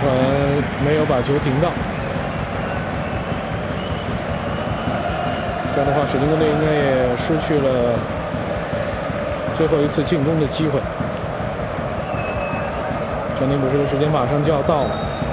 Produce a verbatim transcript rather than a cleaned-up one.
传没有把球停到，这样的话，水晶宫队应该也失去了最后一次进攻的机会。暂停补时的时间马上就要到了。